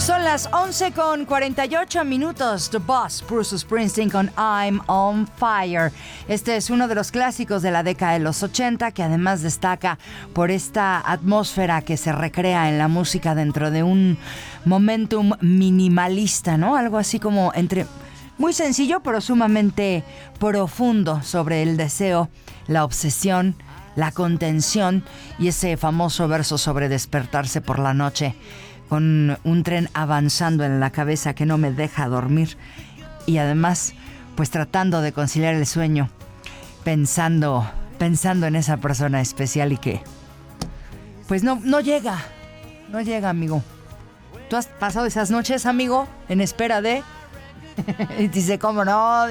Son las 11:48. The Boss, Bruce Springsteen con I'm on Fire. Este es uno de los clásicos de la década de los 80 que además destaca por esta atmósfera que se recrea en la música dentro de un momentum minimalista, ¿no? Algo así como entre muy sencillo pero sumamente profundo sobre el deseo, la obsesión, la contención y ese famoso verso sobre despertarse por la noche con un tren avanzando en la cabeza que no me deja dormir y además pues tratando de conciliar el sueño pensando en esa persona especial y que pues no llega, amigo. ¿Tú has pasado esas noches, amigo, en espera de? Dice cómo no.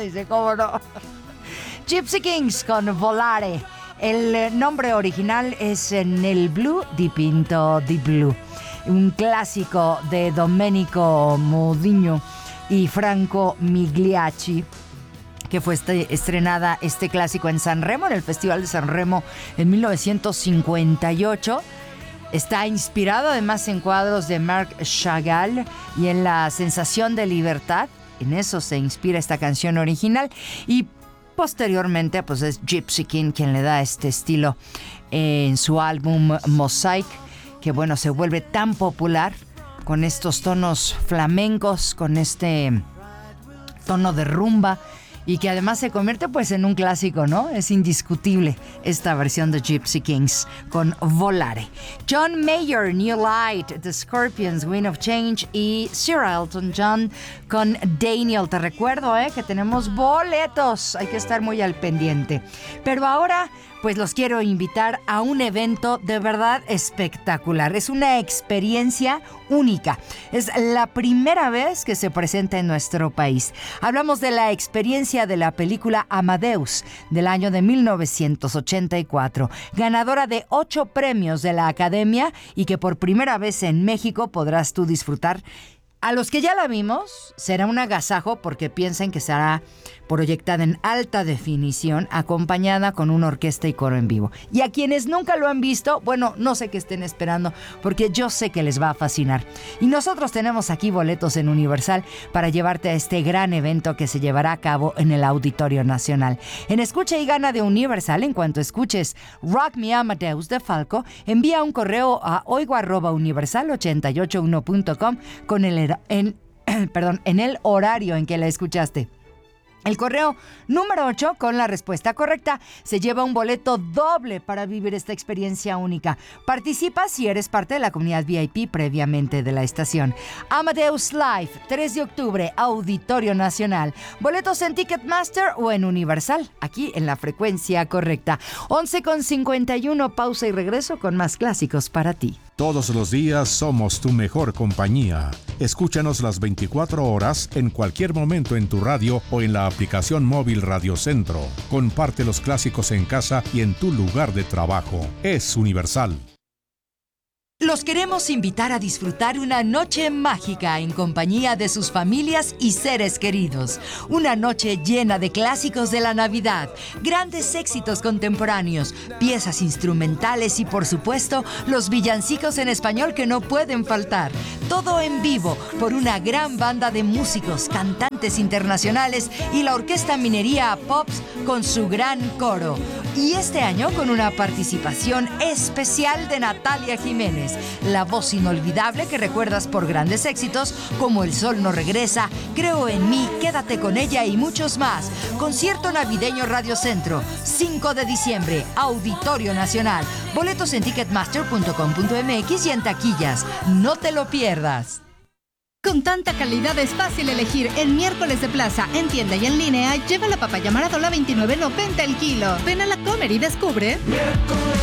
Gypsy Kings con Volare. El nombre original es Nel Blu dipinto di blu, un clásico de Domenico Modugno y Franco Migliacci, que fue estrenada este clásico en Sanremo, en el Festival de Sanremo en 1958. Está inspirado además en cuadros de Marc Chagall y en la sensación de libertad. En eso se inspira esta canción original y posteriormente pues es Gypsy King quien le da este estilo en su álbum Mosaic, que bueno, se vuelve tan popular con estos tonos flamencos, con este tono de rumba y que además se convierte pues en un clásico, ¿no? Es indiscutible esta versión de Gypsy Kings con Volare. John Mayer, New Light, The Scorpions, Wind of Change y Sir Elton John con Daniel. Te recuerdo que tenemos boletos, hay que estar muy al pendiente. Pero ahora pues los quiero invitar a un evento de verdad espectacular. Es una experiencia única. Es la primera vez que se presenta en nuestro país. Hablamos de la experiencia de la película Amadeus del año de 1984, ganadora de 8 premios de la Academia y que por primera vez en México podrás tú disfrutar. A los que ya la vimos, será un agasajo porque piensen que será proyectada en alta definición, acompañada con una orquesta y coro en vivo. Y a quienes nunca lo han visto, bueno, no sé qué estén esperando, porque yo sé que les va a fascinar. Y nosotros tenemos aquí boletos en Universal para llevarte a este gran evento que se llevará a cabo en el Auditorio Nacional. En Escucha y Gana de Universal, en cuanto escuches Rock Me Amadeus de Falco, envía un correo a oigo@universal881.com con en el horario en que la escuchaste. El correo número 8 con la respuesta correcta se lleva un boleto doble para vivir esta experiencia única. Participa si eres parte de la comunidad VIP previamente de la estación. Amadeus Live, 3 de octubre, Auditorio Nacional. Boletos en Ticketmaster o en Universal, aquí en la frecuencia correcta. 11:51, pausa y regreso con más clásicos para ti. Todos los días somos tu mejor compañía. Escúchanos las 24 horas en cualquier momento en tu radio o en la aplicación móvil Radio Centro. Comparte los clásicos en casa y en tu lugar de trabajo. Es Universal. Los queremos invitar a disfrutar una noche mágica en compañía de sus familias y seres queridos. Una noche llena de clásicos de la Navidad, grandes éxitos contemporáneos, piezas instrumentales y, por supuesto, los villancicos en español que no pueden faltar. Todo en vivo por una gran banda de músicos, cantantes internacionales y la Orquesta Minería Pops con su gran coro. Y este año con una participación especial de Natalia Jiménez, la voz inolvidable que recuerdas por grandes éxitos como El Sol no regresa, Creo en mí, Quédate con ella y muchos más. Concierto navideño Radio Centro, 5 de diciembre, Auditorio Nacional. Boletos en ticketmaster.com.mx y en taquillas. No te lo pierdas. Con tanta calidad es fácil elegir. El miércoles de plaza, en tienda y en línea, lleva la papaya Maradola $29.90 el kilo. Ven a La Comer y descubre